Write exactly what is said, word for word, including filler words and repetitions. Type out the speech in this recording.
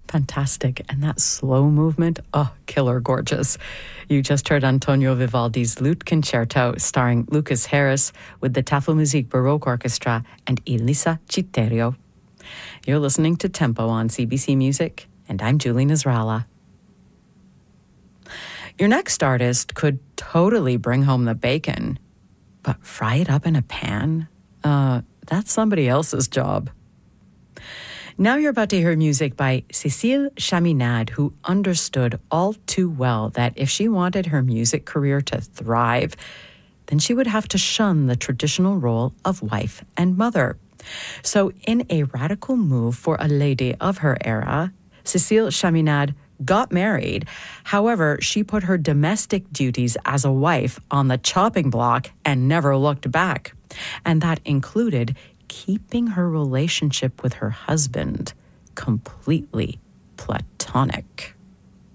Fantastic. And that slow movement, oh, killer gorgeous. You just heard Antonio Vivaldi's Lute Concerto starring Lucas Harris with the Tafelmusik Baroque Orchestra and Elisa Citerio. You're listening to Tempo on C B C Music, and I'm Julie Nasrallah. Your next artist could totally bring home the bacon, but fry it up in a pan? Uh, that's somebody else's job. Now you're about to hear music by Cécile Chaminade, who understood all too well that if she wanted her music career to thrive, then she would have to shun the traditional role of wife and mother. So in a radical move for a lady of her era, Cécile Chaminade got married. However, she put her domestic duties as a wife on the chopping block and never looked back. And that included keeping her relationship with her husband completely platonic.